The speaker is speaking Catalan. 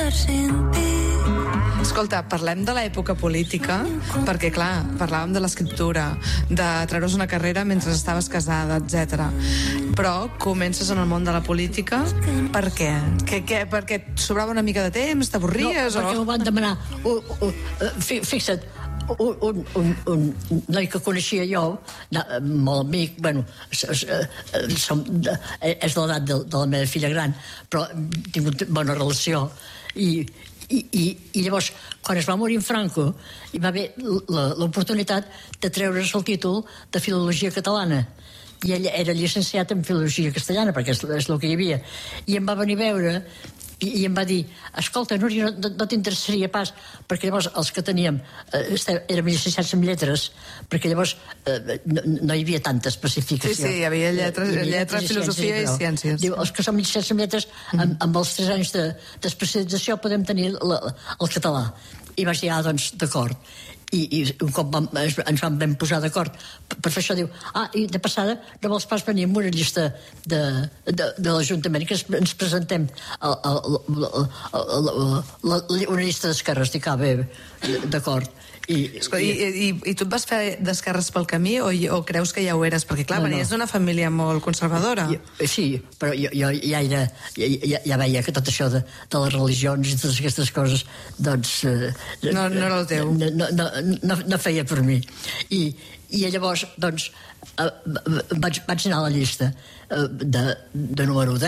Escolta, parlem de l'època política, perquè, clar, parlàvem de l'escriptura, de treure's una carrera mentre estaves casada, etc. Però comences en el món de la política, per què? Perquè et sobrava una mica de temps, t'avorries? No, perquè m'ho van demanar. Fixa't, un noi que coneixia jo, molt amic, bueno, és de l'edat de la meva filla gran, però hem tingut bona relació, i llavors, quan es va morir en Franco, hi va haver l'oportunitat de treure's el títol de Filologia Catalana, i ell era llicenciat en Filologia Castellana, perquè és el que hi havia, i em va venir a veure i em va dir, escolta, Núria, no t'interessaria pas, perquè llavors els que teníem érem llicenciats en lletres, perquè llavors no hi havia tanta especificació. Sí, hi havia lletres, filosofia i ciències. Diu, els que som llicenciats en lletres, amb els 3 anys d'especialització podem tenir el català. I vaig dir, doncs, d'acord. I un cop ens vam posar d'acord per fer això, diu, i de passada no vols pas venir amb una llista de l'Ajuntament, que ens presentem una llista d'esquerres. Dic, bé, d'acord. I tu et vas fer d'esquerres pel camí o creus que ja ho eres? Perquè, clar, venies d'una família molt conservadora. Sí, però jo ja veia que tot això de les religions i totes aquestes coses, doncs... No era el teu. No feia per mi. I llavors, doncs, vaig anar a la llista de número 10,